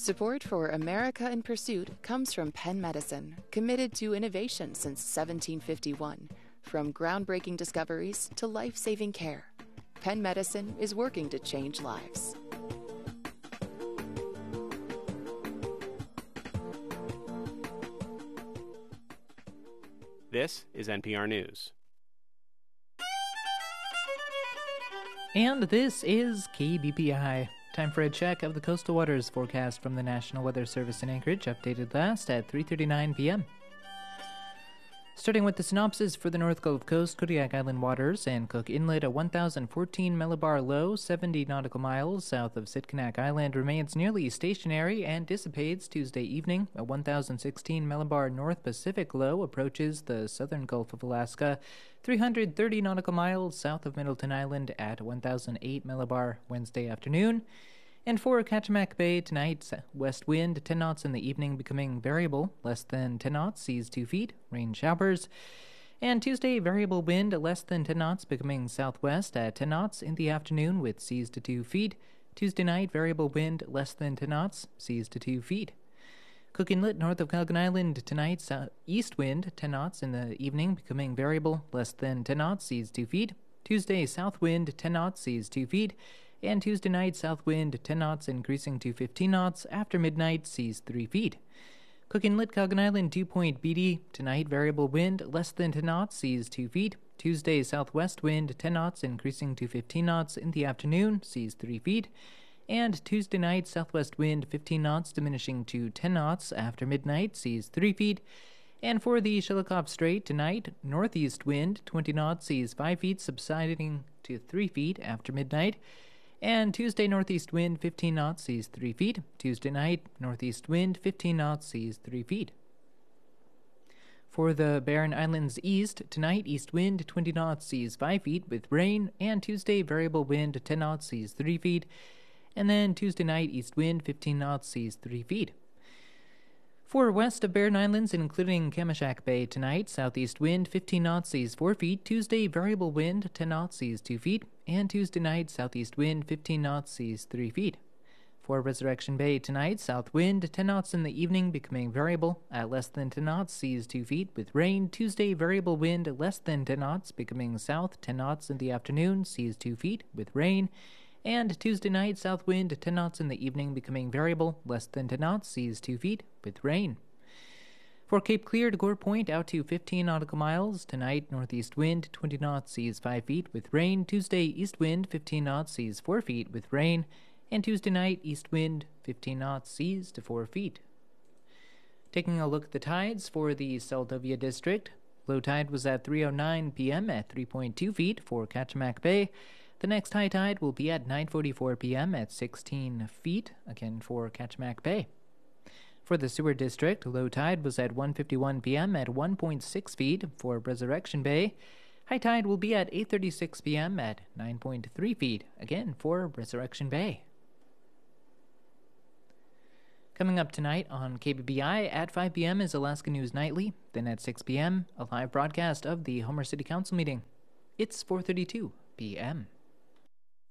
Support for America in Pursuit comes from Penn Medicine, committed to innovation since 1751. From groundbreaking discoveries to life-saving care, Penn Medicine is working to change lives. This is NPR News. And this is KBPI. Time for a check of the coastal waters forecast from the National Weather Service in Anchorage, updated last at 3:39 p.m. Starting with the synopsis for the North Gulf Coast, Kodiak Island waters, and Cook Inlet, a 1,014 millibar low, 70 nautical miles south of Sitkinak Island, remains nearly stationary and dissipates Tuesday evening. A 1,016 millibar North Pacific low approaches the southern Gulf of Alaska, 330 nautical miles south of Middleton Island at 1,008 millibar Wednesday afternoon. And for Kachemak Bay tonight, west wind 10 knots in the evening, becoming variable, less than 10 knots, seas 2 feet, rain showers. And Tuesday, variable wind less than 10 knots, becoming southwest at 10 knots in the afternoon with seas to 2 feet. Tuesday night, variable wind less than 10 knots, seas to 2 feet. Cook Inlet, north of Calgon Island, tonight, east wind 10 knots in the evening, becoming variable, less than 10 knots, seas 2 feet. Tuesday, south wind 10 knots, seas 2 feet. And Tuesday night, south wind 10 knots, increasing to 15 knots. After midnight, seas 3 feet. Cook Inlet, Calgon Island, Dew Point, BD. Tonight, variable wind less than 10 knots, seas 2 feet. Tuesday, southwest wind 10 knots, increasing to 15 knots. In the afternoon, seas 3 feet. And Tuesday night, southwest wind 15 knots, diminishing to 10 knots. After midnight, seas 3 feet. And for the Shelikof Strait tonight, northeast wind 20 knots, seas 5 feet, subsiding to 3 feet after midnight. And Tuesday, northeast wind 15 knots, seas 3 feet. Tuesday night, northeast wind 15 knots, seas 3 feet. For the Barren Islands east, tonight, east wind 20 knots, seas 5 feet with rain. And Tuesday, variable wind 10 knots, seas 3 feet. And then Tuesday night, east wind 15 knots, seas 3 feet. For west of Barren Islands, including Kamishak Bay tonight, southeast wind 15 knots, seas 4 feet. Tuesday, variable wind 10 knots, seas 2 feet. And Tuesday night, southeast wind 15 knots, seas 3 feet. For Resurrection Bay tonight, south wind 10 knots in the evening, becoming variable at less than 10 knots, seas 2 feet with rain. Tuesday, variable wind less than 10 knots, becoming south 10 knots in the afternoon, seas 2 feet with rain. And Tuesday night, south wind 10 knots in the evening, becoming variable, less than 10 knots, seas 2 feet, with rain. For Cape Clear to Gore Point, out to 15 nautical miles. Tonight, northeast wind 20 knots, seas 5 feet, with rain. Tuesday, east wind 15 knots, seas 4 feet, with rain. And Tuesday night, east wind 15 knots, seas to 4 feet. Taking a look at the tides for the Seldovia District, low tide was at 3:09 p.m. at 3.2 feet for Kachemak Bay. The next high tide will be at 9:44 p.m. at 16 feet, again for Kachemak Bay. For the Seward District, low tide was at 1:51 p.m. at 1.6 feet for Resurrection Bay. High tide will be at 8:36 p.m. at 9.3 feet, again for Resurrection Bay. Coming up tonight on KBBI at 5 p.m. is Alaska News Nightly. Then at 6 p.m., a live broadcast of the Homer City Council meeting. It's 4:32 p.m.